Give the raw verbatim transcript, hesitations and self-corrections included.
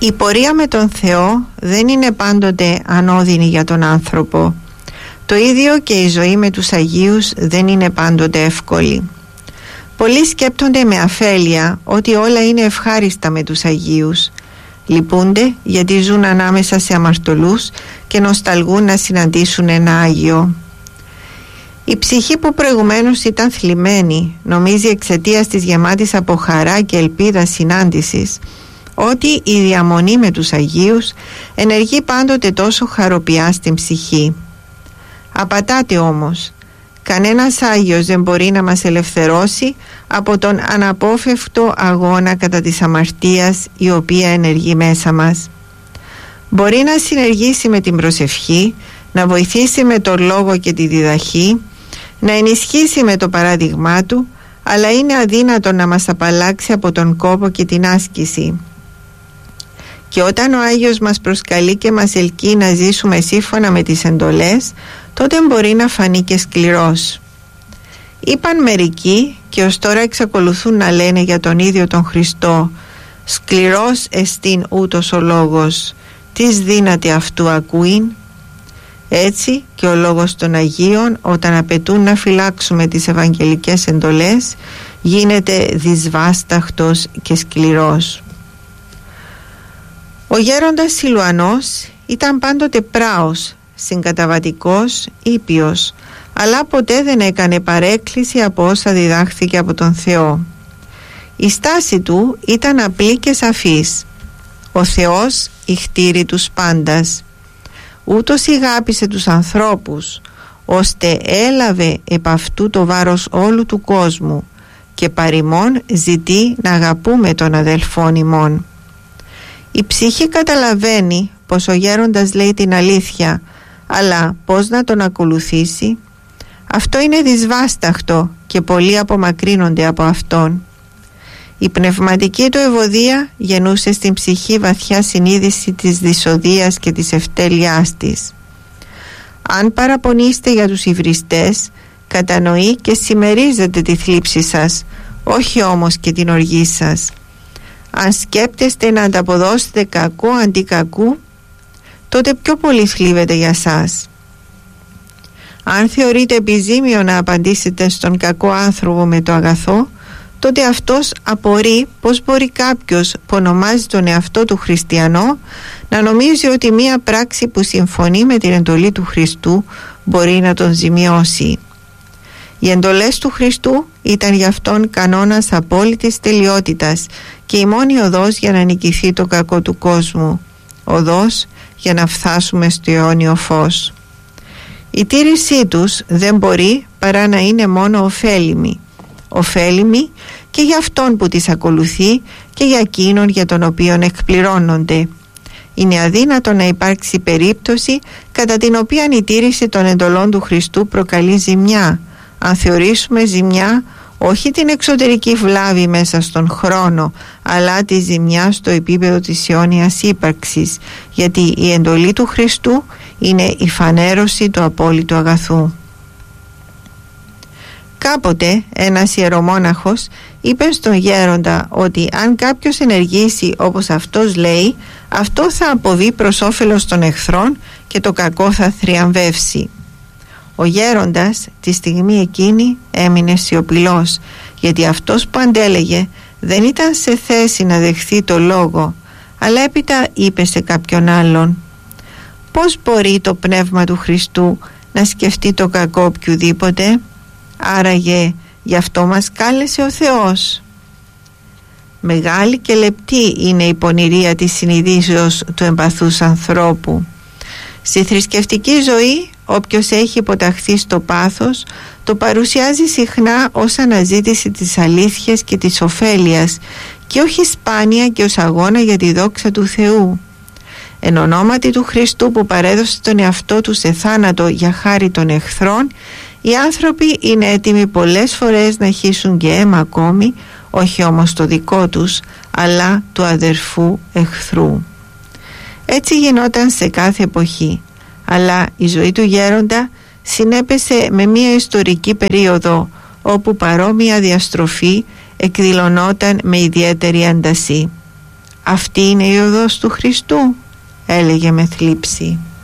Η πορεία με τον Θεό δεν είναι πάντοτε ανώδυνη για τον άνθρωπο. Το ίδιο και η ζωή με τους Αγίους δεν είναι πάντοτε εύκολη. Πολλοί σκέπτονται με αφέλεια ότι όλα είναι ευχάριστα με τους Αγίους. Λυπούνται γιατί ζουν ανάμεσα σε αμαρτωλούς και νοσταλγούν να συναντήσουν ένα Άγιο. Η ψυχή που προηγουμένως ήταν θλιμμένη νομίζει εξαιτίας της γεμάτης από χαρά και ελπίδα συνάντησης ότι η διαμονή με τους Αγίους ενεργεί πάντοτε τόσο χαροπιά στην ψυχή. Απατάτε όμως. Κανένας Άγιος δεν μπορεί να μας ελευθερώσει από τον αναπόφευκτο αγώνα κατά της αμαρτίας η οποία ενεργεί μέσα μας. Μπορεί να συνεργήσει με την προσευχή, να βοηθήσει με τον λόγο και τη διδαχή, να ενισχύσει με το παράδειγμά του, αλλά είναι αδύνατο να μας απαλλάξει από τον κόπο και την άσκηση. Και όταν ο Άγιος μας προσκαλεί και μας ελκύει να ζήσουμε σύμφωνα με τις εντολές, τότε μπορεί να φανεί και σκληρός. Είπαν μερικοί και ως τώρα εξακολουθούν να λένε για τον ίδιο τον Χριστό, «Σκληρός εστίν ούτως ο λόγος, τις δύναται αυτού ακούειν». Έτσι και ο λόγος των Αγίων, όταν απαιτούν να φυλάξουμε τις ευαγγελικές εντολές, γίνεται δυσβάσταχτος και σκληρός. Ο γέροντας Σιλουανός ήταν πάντοτε πράος, συγκαταβατικός, ήπιος, αλλά ποτέ δεν έκανε παρέκκληση από όσα διδάχθηκε από τον Θεό. Η στάση του ήταν απλή και σαφής. Ο Θεός ηχτήρει τους πάντας. Ούτως ηγάπησε τους ανθρώπους, ώστε έλαβε επ' αυτού το βάρος όλου του κόσμου και παρημών ζητεί να αγαπούμε τον αδελφόν ημών. Η ψυχή καταλαβαίνει πως ο γέροντας λέει την αλήθεια, αλλά πώς να τον ακολουθήσει? Αυτό είναι δυσβάσταχτο και πολλοί απομακρύνονται από αυτόν. Η πνευματική του ευωδία γεννούσε στην ψυχή βαθιά συνείδηση της δυσοδείας και της ευτέλειάς της. Αν παραπονείστε για τους υβριστές, κατανοεί και συμμερίζεται τη θλίψη σας, όχι όμως και την οργή σας. Αν σκέπτεστε να ανταποδώσετε κακό αντί κακού, τότε πιο πολύ θλίβεται για σας. Αν θεωρείτε επιζήμιο να απαντήσετε στον κακό άνθρωπο με το αγαθό, τότε αυτός απορεί πως μπορεί κάποιος που ονομάζει τον εαυτό του χριστιανό να νομίζει ότι μία πράξη που συμφωνεί με την εντολή του Χριστού μπορεί να τον ζημιώσει. Οι εντολές του Χριστού ήταν για αυτόν κανόνας απόλυτης τελειότητας και η μόνη οδός για να νικηθεί το κακό του κόσμου, οδός για να φτάσουμε στο αιώνιο φως. Η τήρησή τους δεν μπορεί παρά να είναι μόνο ωφέλιμη. Ωφέλιμη και για αυτόν που τις ακολουθεί και για εκείνον για τον οποίον εκπληρώνονται. Είναι αδύνατο να υπάρξει περίπτωση κατά την οποία η τήρηση των εντολών του Χριστού προκαλεί ζημιά, αν θεωρήσουμε ζημιά όχι την εξωτερική βλάβη μέσα στον χρόνο, αλλά τη ζημιά στο επίπεδο της αιώνιας ύπαρξης, γιατί η εντολή του Χριστού είναι η φανέρωση του απόλυτου αγαθού. Κάποτε ένας ιερομόναχος είπε στον γέροντα ότι αν κάποιος ενεργήσει όπως αυτός λέει, αυτό θα αποβεί προς όφελος των εχθρών και το κακό θα θριαμβεύσει. Ο γέροντας τη στιγμή εκείνη έμεινε σιωπηλός, γιατί αυτός που αντέλεγε δεν ήταν σε θέση να δεχθεί το λόγο, αλλά έπειτα είπε σε κάποιον άλλον: «Πώς μπορεί το πνεύμα του Χριστού να σκεφτεί το κακό οποιουδήποτε? Άραγε γι' αυτό μας κάλεσε ο Θεός». Μεγάλη και λεπτή είναι η πονηρία της συνειδήσεως του εμπαθούς ανθρώπου. Στη θρησκευτική ζωή όποιος έχει υποταχθεί στο πάθος το παρουσιάζει συχνά ως αναζήτηση της αλήθειας και της ωφέλειας και όχι σπάνια και ως αγώνα για τη δόξα του Θεού. Εν ονόματι του Χριστού που παρέδωσε τον εαυτό του σε θάνατο για χάρη των εχθρών, οι άνθρωποι είναι έτοιμοι πολλές φορές να χύσουν και αίμα ακόμη, όχι όμως το δικό τους, αλλά του αδερφού εχθρού. Έτσι γινόταν σε κάθε εποχή, αλλά η ζωή του γέροντα συνέπεσε με μια ιστορική περίοδο όπου παρόμοια διαστροφή εκδηλωνόταν με ιδιαίτερη ένταση. «Αυτή είναι η οδός του Χριστού», έλεγε με θλίψη.